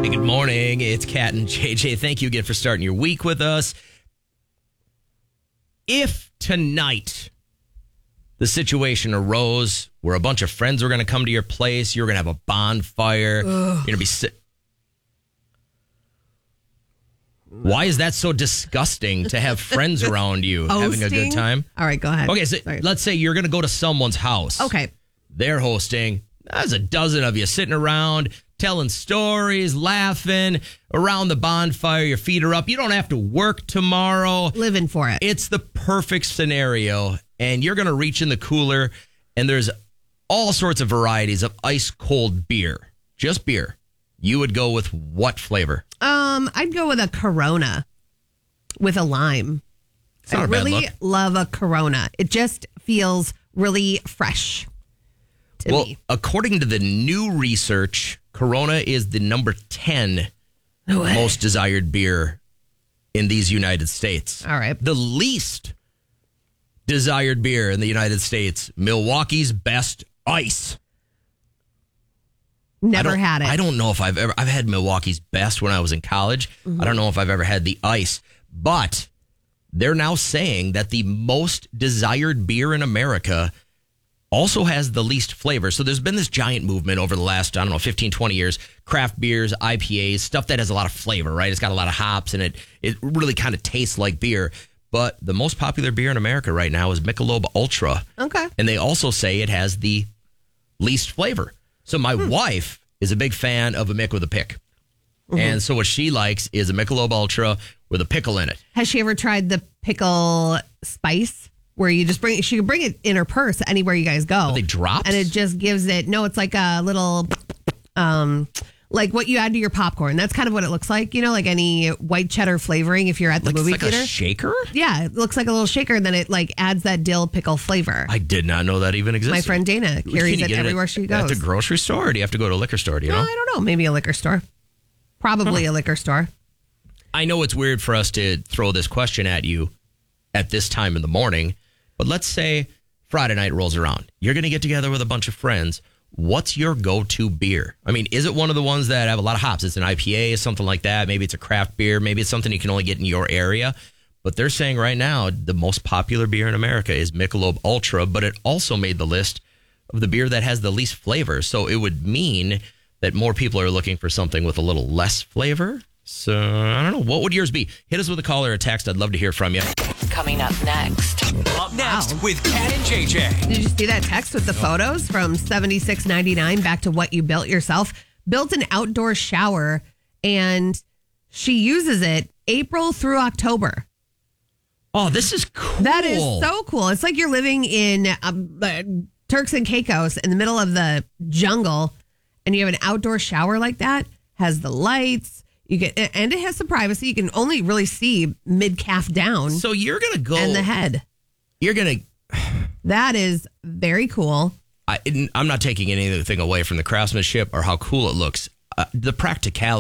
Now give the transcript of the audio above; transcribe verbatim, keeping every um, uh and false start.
Hey, good morning. It's Kat and J J. Thank you again for starting your week with us. If tonight the situation arose where a bunch of friends were going to come to your place, you're going to have a bonfire, Ugh. you're going to be sit. Why is that so disgusting to have friends around you having a good time? All right, go ahead. Okay, so Sorry. let's say you're going to go to someone's house. Okay. They're hosting. There's a dozen of you sitting around, telling stories, laughing around the bonfire. Your feet are up. You don't have to work tomorrow. Living for it. It's the perfect scenario. And you're going to reach in the cooler, and there's all sorts of varieties of ice cold beer. Just beer. You would go with what flavor? Um, I'd go with a Corona with a lime. It's not I a bad really look. love a Corona. It just feels really fresh to well, me. according to the new research, Corona is the number ten No way. most desired beer in these United States. All right. The least desired beer in the United States, Milwaukee's Best Ice. Never I don't- had it. I don't know if I've ever, I've had Milwaukee's Best when I was in college. Mm-hmm. I don't know if I've ever had the ice, but they're now saying that the most desired beer in America also has the least flavor. So there's been this giant movement over the last, I don't know, fifteen, twenty years, craft beers, I P As, stuff that has a lot of flavor, right? It's got a lot of hops and it, it really kind of tastes like beer. But the most popular beer in America right now is Michelob Ultra. Okay. And they also say it has the least flavor. So my Hmm. wife is a big fan of a Mick with a pick. Mm-hmm. And so what she likes is a Michelob Ultra with a pickle in it. Has she ever tried the pickle spice where you just bring, she can bring it in her purse anywhere you guys go. Are they drops? And it just gives it, no, it's like a little, um, like what you add to your popcorn. That's kind of what it looks like, you know, like any white cheddar flavoring if you're at the Like, movie like theater. a shaker? Yeah, it looks like a little shaker, and then it like adds that dill pickle flavor. I did not know that even existed. My friend Dana carries Can you it get everywhere at, she goes. At the grocery store, or do you have to go to a liquor store? Do you No, know? I don't know. Maybe a liquor store. Probably Huh. a liquor store. I know it's weird for us to throw this question at you at this time in the morning, but let's say Friday night rolls around. You're going to get together with a bunch of friends. What's your go-to beer? I mean, is it one of the ones that have a lot of hops? It's an I P A, something like that. Maybe it's a craft beer. Maybe it's something you can only get in your area. But they're saying right now the most popular beer in America is Michelob Ultra, but it also made the list of the beer that has the least flavor. So it would mean that more people are looking for something with a little less flavor. So I don't know. What would yours be? Hit us with a call or a text. I'd love to hear from you. Coming up next. Up next Wow. with Kat and J J. Did you see that text with the photos from seventy-six ninety-nine back to what you built yourself? Built an outdoor shower, and she uses it April through October. Oh, this is cool. That is so cool. It's like you're living in um, uh, Turks and Caicos in the middle of the jungle, and you have an outdoor shower like that. Has the lights. You get, and it has some privacy. You can only really see mid calf down So you're going to go. and the head. You're going to. That is very cool. I, I'm not taking anything away from the craftsmanship or how cool it looks. Uh, the practicality.